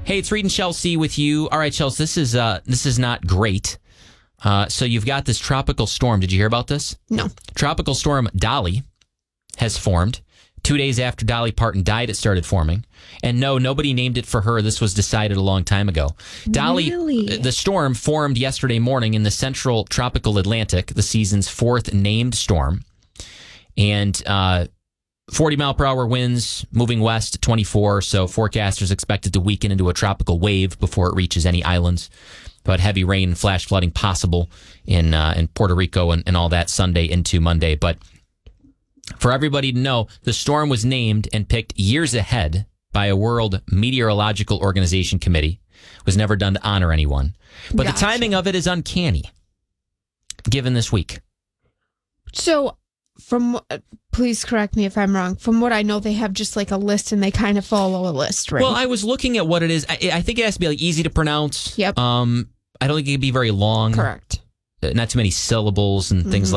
Hey, it's Reed and Chelsea with you. All right, Chelsea, this is not great. So you've got this tropical storm. Did you hear about this? No. Tropical storm Dolly has formed. 2 days after Dolly Parton died, it started forming. And no, nobody named it for her. This was decided a long time ago. Dolly, Really? the storm formed yesterday morning in the central tropical Atlantic, the season's fourth named storm. And 40-mile-per-hour winds moving west at 24. So forecasters expect it to weaken into a tropical wave before it reaches any islands. But heavy rain and flash flooding possible in Puerto Rico and all that Sunday into Monday. But for everybody to know, the storm was named and picked years ahead by a World Meteorological Organization committee. It was never done to honor anyone. But Gotcha. the timing of it is uncanny, given this week. So, please correct me if I'm wrong. From what I know, they have just like a list and they kind of follow a list, right? Well, I was looking at what it is. I think it has to be like easy to pronounce. Yep. I don't think it can be very long. Correct. Not too many syllables and things like